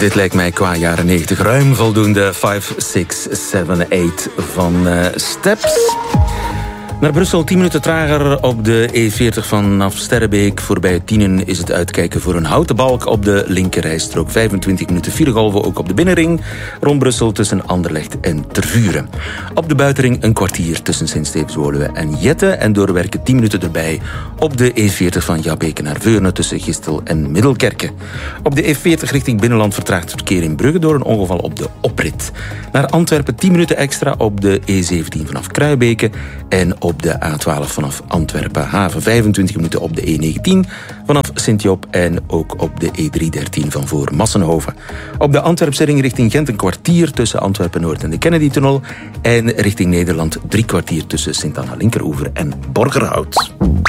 Dit lijkt mij qua jaren 90 ruim voldoende. 5, 6, 7, 8 van Steps. Naar Brussel, 10 minuten trager op de E40 vanaf Sterrebeek. Voorbij Tienen is het uitkijken voor een houten balk op de linkerrijstrook. 25 minuten filegolven ook op de binnenring. Rond Brussel tussen Anderlecht en Tervuren. Op de buitenring een kwartier tussen Sint-Stevens-Woluwe en Jette. En doorwerken 10 minuten erbij op de E40 van Jabbeke naar Veurne tussen Gistel en Middelkerke. Op de E40 richting binnenland vertraagt verkeer in Brugge door een ongeval op de oprit. Naar Antwerpen 10 minuten extra op de E17 vanaf Kruibeke en op de A12 vanaf Antwerpen-Haven. 25 minuten op de E19 vanaf Sint-Job en ook op de E313 van voor Massenhoven. Op de Antwerpse ring richting Gent een kwartier tussen Antwerpen-Noord en de Kennedy-tunnel. En richting Nederland 3 kwartier tussen Sint-Anna-Linkeroever en Borgerhout.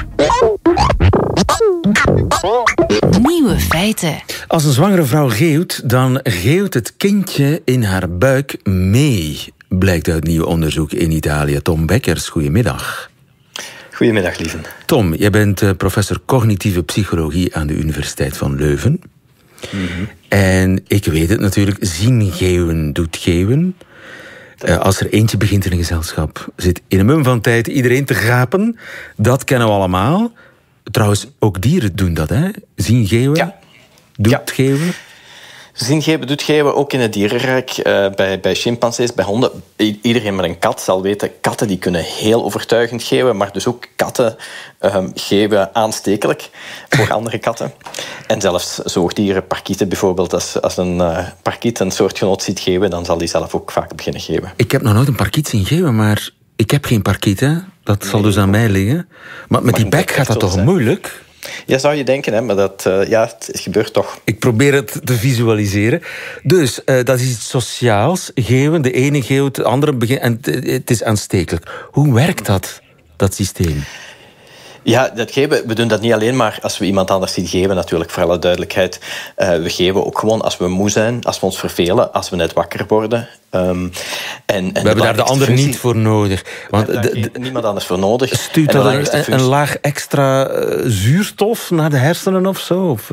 Nieuwe feiten. Als een zwangere vrouw geeuwt, dan geeuwt het kindje in haar buik mee. Blijkt uit nieuw onderzoek in Italië. Tom Bekkers, goedemiddag. Goedemiddag, lieve. Tom, jij bent professor cognitieve psychologie aan de Universiteit van Leuven. Mm-hmm. En ik weet het natuurlijk, zien geeuwen doet geeuwen. Als er eentje begint in een gezelschap, zit in een mum van tijd iedereen te gapen. Dat kennen we allemaal. Trouwens, ook dieren doen dat, hè? Zien geeuwen, doet geeuwen. Zien geeuwen doet geeuwen, ook in het dierenrijk. Bij chimpansees, bij honden. Iedereen met een kat zal weten, katten die kunnen heel overtuigend geeuwen, maar dus ook katten geeuwen aanstekelijk voor andere katten. En zelfs zoogdieren, parkieten bijvoorbeeld. Als een parkiet een soortgenoot ziet geeuwen, dan zal die zelf ook vaak beginnen geeuwen. Ik heb nog nooit een parkiet zien geeuwen, maar ik heb geen parkiet, hè? Dat zal dus aan mij liggen. Maar met die bek gaat dat toch moeilijk? Ja, zou je denken, hè, maar het gebeurt toch. Ik probeer het te visualiseren. Dus, dat is iets sociaals. Geeuwen, de ene geeuwt, de andere begint. En het is aanstekelijk. Hoe werkt dat systeem? Ja, dat geven, we doen dat niet alleen maar als we iemand anders zien geven, natuurlijk, voor alle duidelijkheid. We geven ook gewoon als we moe zijn, als we ons vervelen, als we net wakker worden. We hebben daar de ander niet voor nodig. Want niemand anders voor nodig. Stuurt dat een laag extra zuurstof naar de hersenen of zo? Of,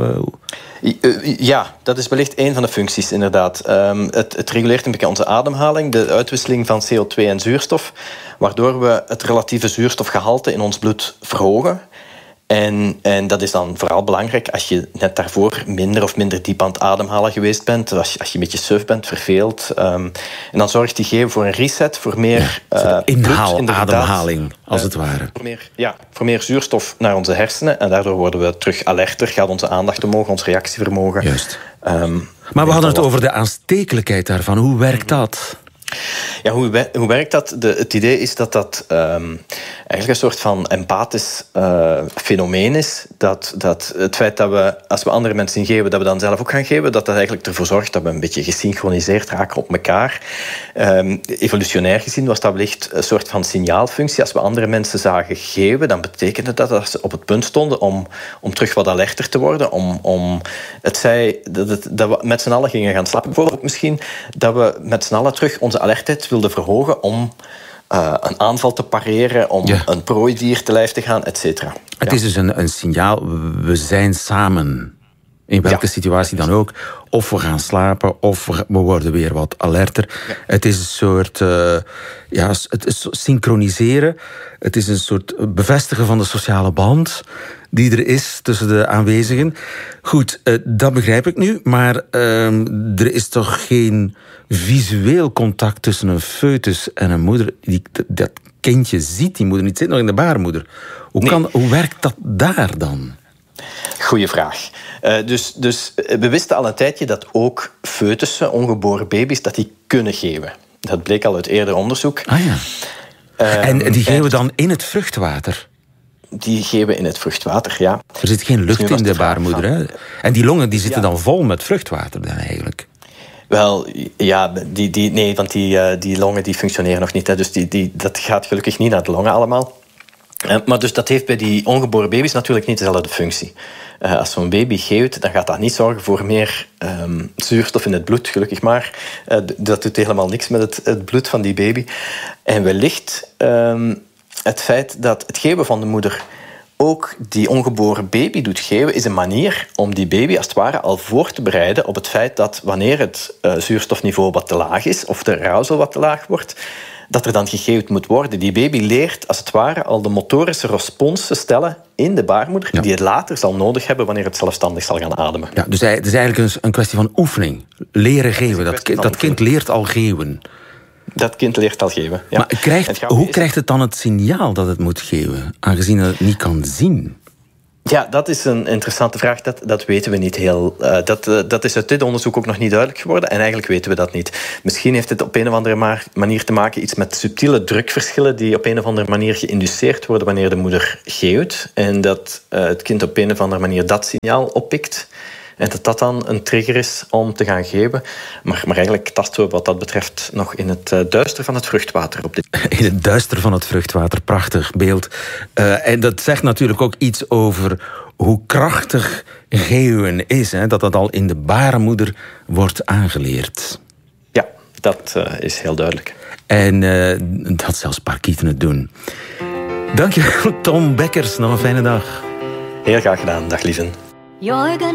Ja, dat is wellicht één van de functies, inderdaad. Het reguleert een beetje onze ademhaling, de uitwisseling van CO2 en zuurstof, waardoor we het relatieve zuurstofgehalte in ons bloed verhogen. En dat is dan vooral belangrijk als je net daarvoor minder diep aan het ademhalen geweest bent, als je een beetje suf bent, verveeld. En dan zorgt die geven voor een reset, voor meer inhaalademhaling, als het ware. Voor meer zuurstof naar onze hersenen. En daardoor worden we terug alerter, gaat onze aandacht omhoog, ons reactievermogen. Juist. Maar we hadden het over de aanstekelijkheid daarvan. Hoe werkt dat? Ja, hoe werkt dat? Het idee is dat eigenlijk een soort van empathisch fenomeen is. Dat het feit dat we, als we andere mensen geven, dat we dan zelf ook gaan geven, dat eigenlijk ervoor zorgt dat we een beetje gesynchroniseerd raken op elkaar. Evolutionair gezien was dat wellicht een soort van signaalfunctie. Als we andere mensen zagen geven, dan betekende dat ze op het punt stonden om terug wat alerter te worden. Om het zij dat we met z'n allen gingen gaan slapen, bijvoorbeeld misschien, dat we met z'n allen terug onze alertheid wilden verhogen om een aanval te pareren, om een prooidier te lijf te gaan, et cetera. Het is dus een signaal, we zijn samen. In welke situatie dan ook. Of we gaan slapen, of we worden weer wat alerter. Ja. Het is een soort het is synchroniseren. Het is een soort bevestigen van de sociale band die er is tussen de aanwezigen. Goed, dat begrijp ik nu. Maar er is toch geen visueel contact tussen een foetus en een moeder die dat kindje ziet, die moeder niet, zit nog in de baarmoeder. Hoe werkt dat daar dan? Goeie vraag. Dus we wisten al een tijdje dat ook foetussen, ongeboren baby's, dat die kunnen geven. Dat bleek al uit eerder onderzoek. Ah ja. En die geven dan in het vruchtwater? Die geven in het vruchtwater, ja. Er zit geen lucht in de baarmoeder, hè? En die longen die zitten dan vol met vruchtwater dan eigenlijk? Wel, ja, want die longen die functioneren nog niet. Hè. Dus dat gaat gelukkig niet naar de longen allemaal. Maar dus dat heeft bij die ongeboren baby's natuurlijk niet dezelfde functie. Als zo'n baby geeuwt, dan gaat dat niet zorgen voor meer zuurstof in het bloed, gelukkig maar. Dat doet helemaal niks met het bloed van die baby. En wellicht het feit dat het geven van de moeder ook die ongeboren baby doet geeuwen, is een manier om die baby als het ware al voor te bereiden op het feit dat wanneer het zuurstofniveau wat te laag is, of de arousal wat te laag wordt, dat er dan gegeeuwd moet worden. Die baby leert als het ware al de motorische respons te stellen in de baarmoeder, die het later zal nodig hebben wanneer het zelfstandig zal gaan ademen. Ja, dus het is eigenlijk een kwestie van oefening. Leren geeuwen. Dat kind leert al geeuwen. Dat kind leert al geeuwen. Ja. Maar hoe krijgt het dan het signaal dat het moet geeuwen, aangezien het niet kan zien? Ja, dat is een interessante vraag. Dat weten we niet heel. Dat is uit dit onderzoek ook nog niet duidelijk geworden. En eigenlijk weten we dat niet. Misschien heeft het op een of andere manier te maken iets met subtiele drukverschillen die op een of andere manier geïnduceerd worden wanneer de moeder geeuwt. En dat het kind op een of andere manier dat signaal oppikt. En dat dan een trigger is om te gaan geven. Maar eigenlijk tasten we wat dat betreft nog in het duister van het vruchtwater. In het duister van het vruchtwater, prachtig beeld. En dat zegt natuurlijk ook iets over hoe krachtig geeuwen is. Hè? Dat al in de baarmoeder wordt aangeleerd. Ja, dat is heel duidelijk. En dat zelfs parkieten het doen. Dankjewel, Tom Bekkers. Nog een fijne dag. Heel graag gedaan. Dag, lieven.